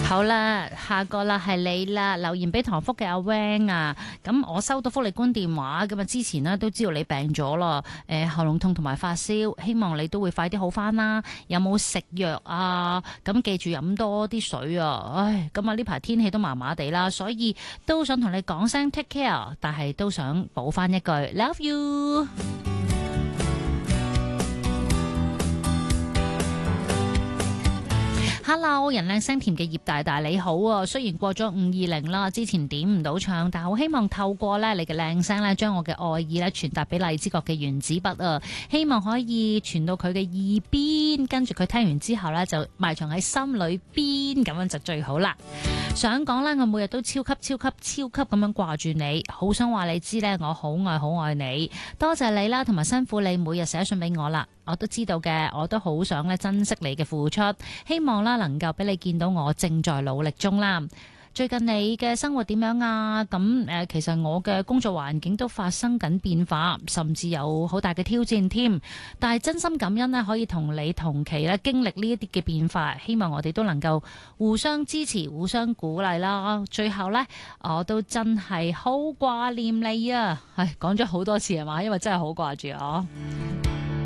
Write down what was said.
好啦，下個啦係你啦，留言俾唐福嘅阿 Wang 啊，咁我收到福利官電話，咁啊之前呢都知道你病咗啦，喉嚨痛同埋發燒，希望你都會快啲好翻啦。有冇食藥啊？咁記住飲多啲水啊！唉，咁啊呢排天氣都麻麻地啦，所以都想同你講聲 take care， 但係都想補翻一句 love you。Hello， 人靚聲甜嘅葉大大你好啊！雖然過咗520啦，之前點唔到唱，但好希望透過咧你嘅靚聲咧，將我嘅愛意咧傳達俾荔枝角嘅原子筆啊！希望可以傳到佢嘅耳邊，跟住佢聽完之後咧就埋藏喺心裏邊，咁樣就最好啦。想講咧，我每日都超級咁樣掛住你，好想話你知咧，我好愛你，多謝你啦，同埋辛苦你每日寫信俾我啦，我都知道嘅，我都好想咧珍惜你嘅付出，希望啦能夠俾你見到我正在努力中啦。最近你嘅生活點樣啊？咁其實我嘅工作環境都發生緊變化，甚至有好大嘅挑戰添。但係真心感恩呢，可以同你同期咧經歷呢一啲嘅變化，希望我哋都能夠互相支持、互相鼓勵啦。最後呢，我都真係好掛念你啊！唉，講咗好多次係嘛，因為真係好掛住我。